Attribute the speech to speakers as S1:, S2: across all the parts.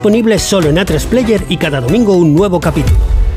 S1: Disponible solo en A3 Player y cada domingo un nuevo capítulo.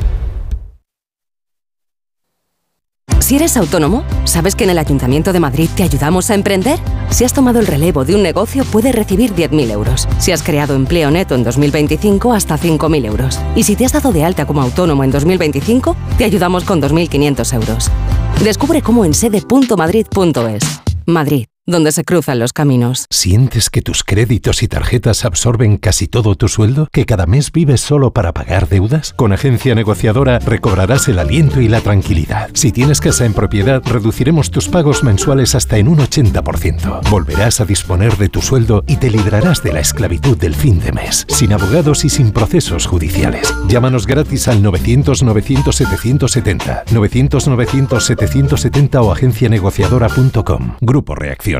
S2: Si eres autónomo, ¿sabes que en el Ayuntamiento de Madrid te ayudamos a emprender? Si has tomado el relevo de un negocio, puedes recibir 10.000 euros. Si has creado empleo neto en 2025, hasta 5.000 euros. Y si te has dado de alta como autónomo en 2025, te ayudamos con 2.500 euros. Descubre cómo en sede.madrid.es. Madrid, donde se cruzan los caminos.
S3: ¿Sientes que tus créditos y tarjetas absorben casi todo tu sueldo? ¿Que cada mes vives solo para pagar deudas? Con Agencia Negociadora recobrarás el aliento y la tranquilidad. Si tienes casa en propiedad, reduciremos tus pagos mensuales hasta en un 80%. Volverás a disponer de tu sueldo y te librarás de la esclavitud del fin de mes, sin abogados y sin procesos judiciales. Llámanos gratis al 900-900-770, 900-900-770 o agencianegociadora.com. Grupo Reacciona.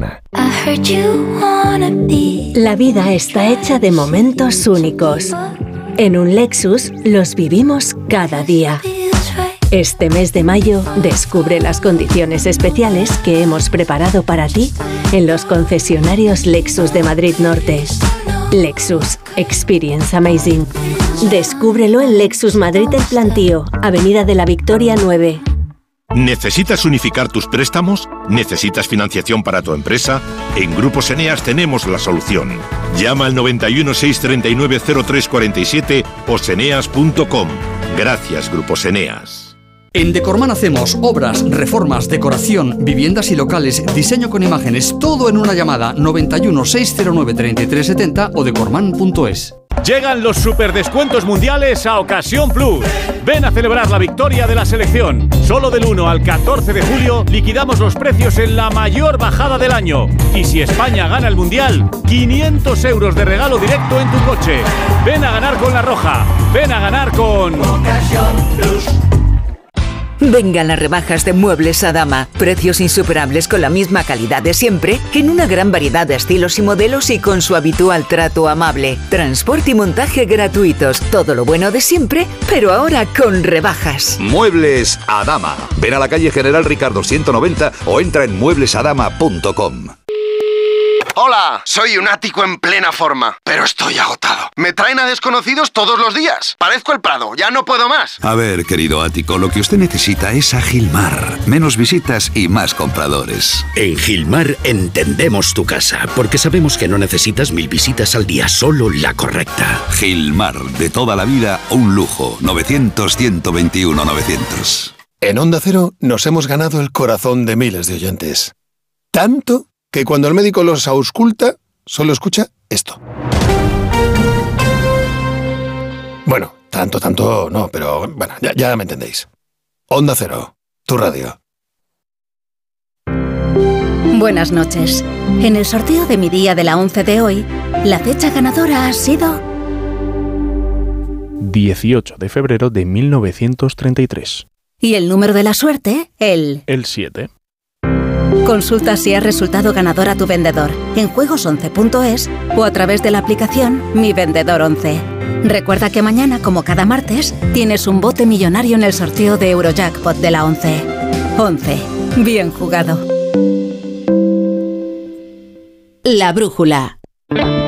S4: La vida está hecha de momentos únicos. En un Lexus los vivimos cada día. Este mes de mayo, descubre las condiciones especiales que hemos preparado para ti en los concesionarios Lexus de Madrid Norte. Lexus. Experience Amazing. Descúbrelo en Lexus Madrid El Plantío, Avenida de la Victoria 9.
S5: ¿Necesitas unificar tus préstamos? ¿Necesitas financiación para tu empresa? En Grupos Eneas tenemos la solución. Llama al 91 639 0347 o seneas.com. Gracias, Grupos Eneas.
S6: En Decorman hacemos obras, reformas, decoración, viviendas y locales, diseño con imágenes, todo en una llamada. 91 609 3370 o decorman.es.
S7: Llegan los superdescuentos mundiales a Ocasión Plus. Ven a celebrar la victoria de la selección. Solo del 1 al 14 de julio liquidamos los precios en la mayor bajada del año. Y si España gana el Mundial, 500 euros de regalo directo en tu coche. Ven a ganar con La Roja. Ven a ganar con Ocasión Plus.
S8: Vengan las rebajas de Muebles Adama. Precios insuperables con la misma calidad de siempre, en una gran variedad de estilos y modelos y con su habitual trato amable. Transporte y montaje gratuitos. Todo lo bueno de siempre, pero ahora con rebajas.
S9: Muebles Adama. Ven a la calle General Ricardo 190 o entra en mueblesadama.com.
S10: Hola, soy un ático en plena forma, pero estoy agotado. Me traen a desconocidos todos los días. Parezco el Prado, ya no puedo más.
S9: A ver, querido ático, lo que usted necesita es a Gilmar. Menos visitas y más compradores.
S11: En Gilmar entendemos tu casa, porque sabemos que no necesitas 1000 visitas al día, solo la correcta.
S9: Gilmar, de toda la vida, un lujo. 900-121-900.
S12: En Onda Cero nos hemos ganado el corazón de miles de oyentes. Tanto que cuando el médico los ausculta, solo escucha esto. Bueno, tanto no, pero bueno, ya me entendéis. Onda Cero, tu radio.
S13: Buenas noches. En el sorteo de mi día de la 11 de hoy, la fecha ganadora ha sido
S14: 18 de febrero de 1933.
S13: Y el número de la suerte, el
S14: 7.
S13: Consulta si has resultado ganador a tu vendedor en juegos11.es o a través de la aplicación Mi Vendedor 11. Recuerda que mañana, como cada martes, tienes un bote millonario en el sorteo de Eurojackpot de la 11. 11. Bien jugado.
S4: La brújula.